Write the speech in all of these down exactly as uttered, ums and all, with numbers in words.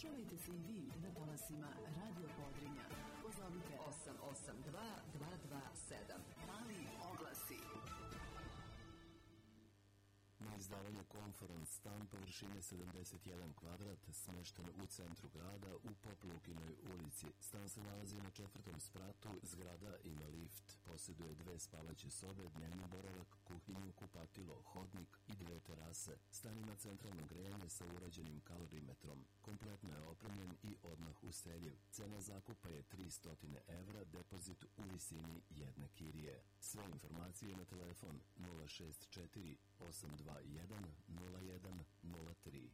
Oglašavajte se i vi na talasima Radio Podrinja. Pozovite osam osam dva dva dva sedam. Mali oglasi. Na izdavanju Conference stan površine sedamdeset jedan kvadrat, smešten u centru grada u Poplukinoj ulici. Stan se nalazi na četvrtom spratu, zgrada ima lift, posjeduje dve spavaće sobe, dnevni boravak, kuhinju, kupatilo, hodnik i dve terase. Stan ima centralno grejanje sa urađenim kalorimetrom. Kompletno je opremljen i odmah useljiv. Cena zakupa je tristo evra, depozit u visini jedne kirije. Sve informacije na telefon nula šest četiri osam dva jedan nula jedan nula tri.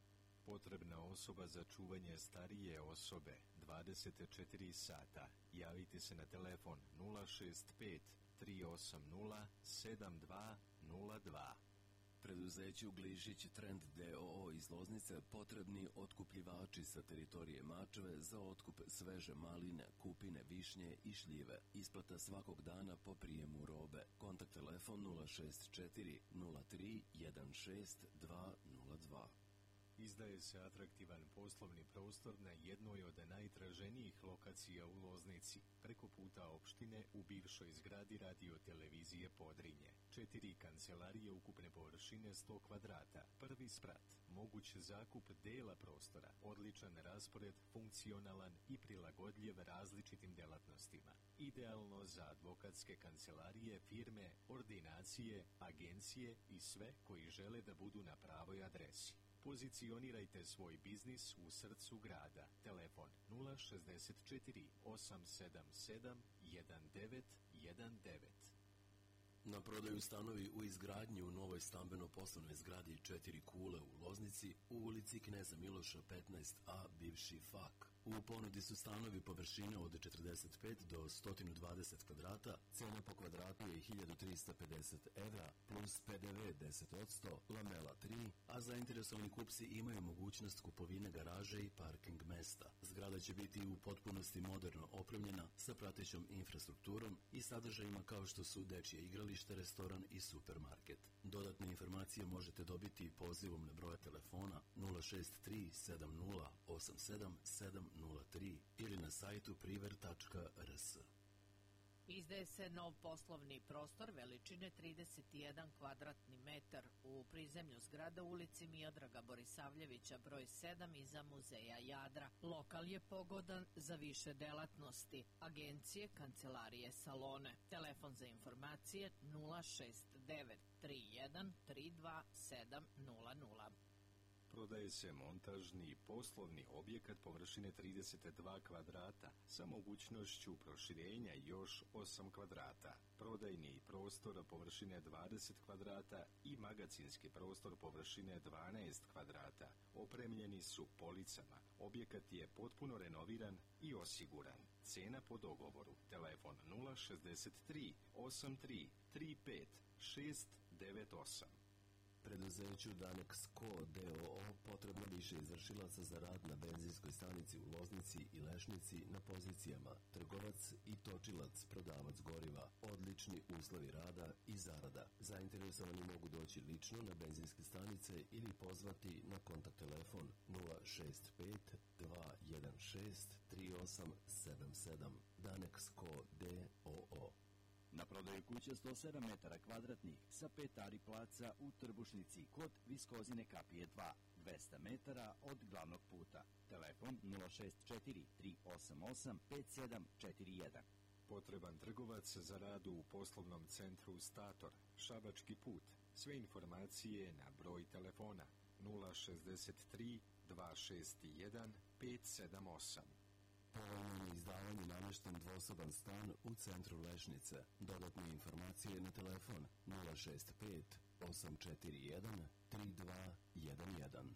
Potrebna osoba za čuvanje starije osobe dvadeset četiri sata. Javite se na telefon nula šest pet tri osam nula sedam dva nula dva. Preduzeću Glišić Trend d o o iz Loznice potrebni otkupljivači sa teritorije Mačve za otkup sveže maline, kupine, višnje i šljive. Isplata svakog dana po prijemu robe. Kontakt telefon nula šest četiri nula tri jedan šest dva nula dva. Izdaje se atraktivan poslovni prostor na jednoj od najtraženijih lokacija u Loznici, preko puta opštine u bivšoj zgradi radio televizije Podrinje. Četiri kancelarije ukupne površine sto kvadrata, prvi sprat, moguć zakup dela prostora, odličan raspored, funkcionalan i prilagodljiv različitim delatnostima. Idealno za advokatske kancelarije, firme, ordinacije, agencije i sve koji žele da budu na pravoj adresi. Pozicionirajte svoj biznis u srcu grada. Telefon nula šest četiri osam sedam sedam jedan devet jedan devet. Na prodaju stanovi u izgradnji u novoj stambeno-poslovnoj zgradi Četiri kule u Loznici u ulici Kneza Miloša petnaest a, bivši fak. U ponudi su stanovi površine od četrdeset pet do sto dvadeset kvadrata, cena po kvadratu je hiljadu trista pedeset evra, plus pe de ve deset posto, lamela tri, a zainteresovani kupci imaju mogućnost kupovine garaže i parking mesta. Zgrada će biti u potpunosti moderno opremljena sa pratećom infrastrukturom i sadržajima kao što su dečje igralište, restoran i supermarket. Dodatne informacije možete dobiti pozivom na broje telefona nula šest tri sedam nula osam sedam sedam nula tri ili na sajtu priver tačka er es. Izdaje se nov poslovni prostor veličine trideset jedan kvadratni metar u prizemlju zgrada u ulici Miodraga Borisavljevića broj sedam iza muzeja Jadra. Lokal je pogodan za više delatnosti, agencije, kancelarije, salone. Telefon za informacije nula šest devet tri jedan tri dva sedam nula nula. Prodaje se montažni poslovni objekat površine trideset dva kvadrata sa mogućnošću proširenja još osam kvadrata. Prodajni prostor površine dvadeset kvadrata i magacinski prostor površine dvanaest kvadrata. Opremljeni su policama. Objekat je potpuno renoviran i osiguran. Cena po dogovoru. Telefon nula šest tri osam tri tri pet šest devet osam. Preduzeću Danex Co. d o o potrebno više izvršilaca za rad na benzinskoj stanici u Loznici i Lešnici na pozicijama trgovac i točilac, prodavac goriva, odlični uslovi rada i zarada. Zainteresovani mogu doći lično na benzinske stanice ili pozvati na kontakt telefon nula šest pet dva jedan šest tri osam sedam sedam. Danex Co. d o o. Na prodaju kuća sto sedam metara kvadratnih sa pet ari placa u Trbušnici kod Viskozine kapije dva, dvesta metara od glavnog puta. Telefon nula šest četiri tri osam osam pet sedam četiri jedan. Potreban trgovac za rad u poslovnom centru Stator, Šabački put. Sve informacije na broj telefona nula šest tri dva šest jedan pet sedam osam. Povoljno je izdavanju namješten dvosoban stan u centru Lešnice. Dodatne informacije na telefon nula šest pet osam četiri jedan tri dva jedan jedan.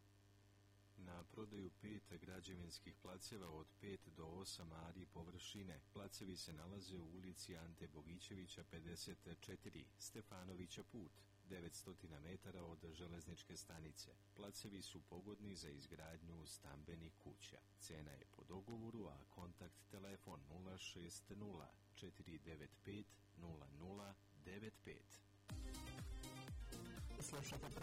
Na prodaju pet građevinskih placeva od pet do osam ari površine. Placevi se nalaze u ulici Ante Bogićevića pedeset četiri, Stefanovića put, devetsto metara od železničke stanice. Placevi su pogodni za izgradnju stambenih kuća. Cena je po dogovoru, a kontakt telefon nula šest nula četiri devet pet nula nula devet pet. Slušajte